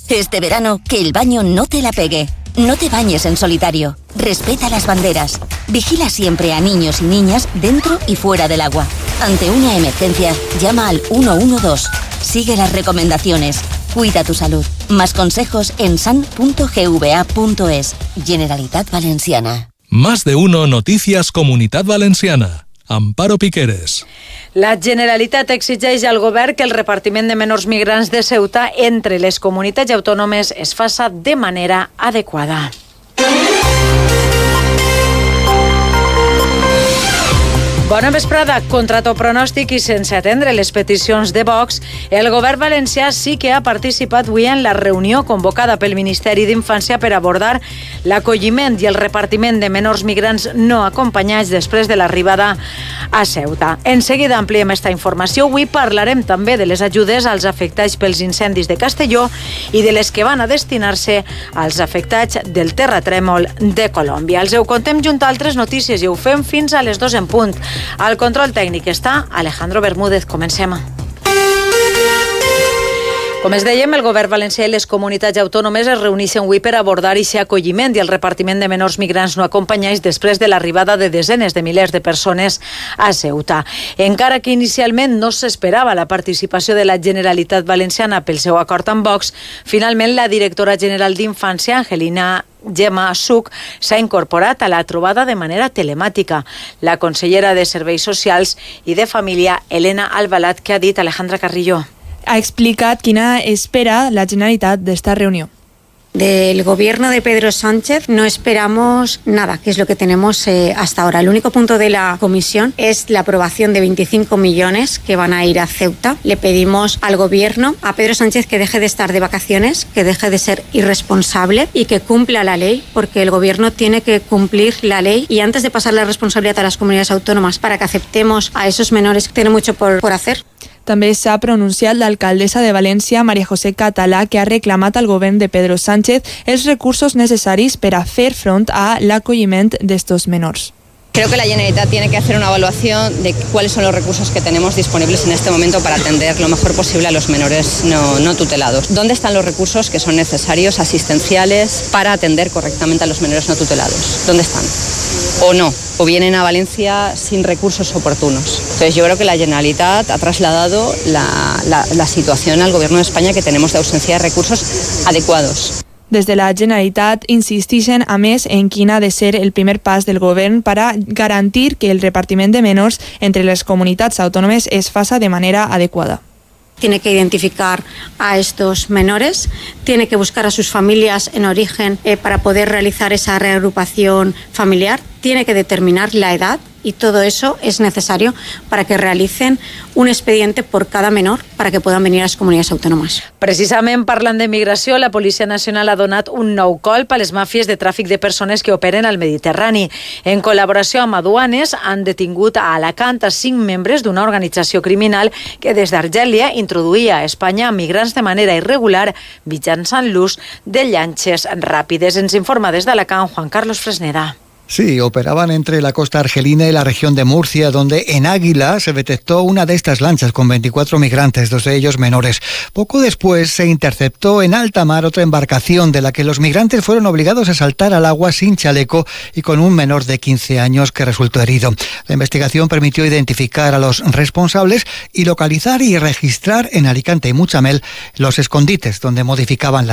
Este verano, que el baño no te la pegue. No te bañes en solitario. Respeta las banderas. Vigila siempre a niños y niñas dentro y fuera del agua. Ante una emergencia, llama al 112. Sigue las recomendaciones. Cuida tu salud. Más consejos en san.gva.es. Generalitat Valenciana. Más de uno Noticias Comunitat Valenciana. Amparo Piqueres. La Generalitat exigeix al govern que el repartiment de menors migrants de Ceuta entre les comunitats autònomes es faça de manera adequada. Bona vesprada. Contra tot pronòstic i sense atendre les peticions de Vox, el govern valencià sí que ha participat avui en la reunió convocada pel Ministeri d'Infància per abordar l'acolliment i el repartiment de menors migrants no acompanyats després de l'arribada a Ceuta. En seguida ampliem esta informació. Avui parlarem també de les ajudes als afectats pels incendis de Castelló i de les que van a destinar-se als afectats del terratrèmol de Colòmbia. Els ho contem junt a altres notícies i ho fem fins a les 2 en punt. Al control tècnic està Alejandro Bermúdez. Comencem. Com es dèiem, el govern valencià i les comunitats autònomes es reuneixen avui per abordar aquest acolliment i el repartiment de menors migrants no acompanyats després de l'arribada de desenes de milers de persones a Ceuta. Encara que inicialment no s'esperava la participació de la Generalitat Valenciana pel seu acord amb Vox, finalment la directora general d'Infància, Angelina Gemma Such, s'ha incorporat a la trobada de manera telemàtica. La consellera de Serveis Socials i de Família, Elena Albalat, que ha dit Alejandra Carrillo. Ha explicat quina espera la Generalitat d'esta reunió. Del gobierno de Pedro Sánchez no esperamos nada, que es lo que tenemos hasta ahora. El único punto de la comisión es la aprobación de 25 millones que van a ir a Ceuta. Le pedimos al gobierno, a Pedro Sánchez, que deje de estar de vacaciones, que deje de ser irresponsable y que cumpla la ley, porque el gobierno tiene que cumplir la ley y antes de pasar la responsabilidad a las comunidades autónomas para que aceptemos a esos menores, tiene mucho por hacer. També s'ha pronunciat l'alcaldessa de València, María José Català, que ha reclamat al govern de Pedro Sánchez els recursos necessaris per a fer front a l'acolliment d'estos menors. Creo que la Generalitat tiene que hacer una evaluación de cuáles son los recursos que tenemos disponibles en este momento para atender lo mejor posible a los menores no tutelados. ¿Dónde están los recursos que son necesarios, asistenciales, para atender correctamente a los menores no tutelados? ¿Dónde están? ¿O no? ¿O vienen a Valencia sin recursos oportunos? Entonces yo creo que la Generalitat ha trasladado la situación al Gobierno de España, que tenemos de ausencia de recursos adecuados. Des de la Generalitat insisteixen, a més, en quin ha de ser el primer pas del govern per a garantir que el repartiment de menors entre les comunitats autònomes es faça de manera adequada. Tiene que identificar a estos menores, tiene que buscar a sus familias en origen para poder realizar esa reagrupación familiar, tiene que determinar la edad y todo eso es necesario para que realicen un expediente por cada menor para que puedan venir a les comunitats autònomes. Precisament parlant de migració, la Policia Nacional ha donat un nou colp a les màfies de tràfic de persones que operen al Mediterrani. En col·laboració amb aduanes han detingut a Alacant a 5 membres d'una organització criminal que des d'Argèlia introduïa a Espanya migrants de manera irregular mitjançant l'ús de llanxes ràpides. Ens informa des d'Alacant Juan Carlos Fresneda. Sí, operaban entre la costa argelina y la región de Murcia, donde en Águila se detectó una de estas lanchas con 24 migrantes, 2 de ellos menores. Poco después se interceptó en alta mar otra embarcación de la que los migrantes fueron obligados a saltar al agua sin chaleco y con un menor de 15 años que resultó herido. La investigación permitió identificar a los responsables y localizar y registrar en Alicante y Mutxamel los escondites donde modificaban las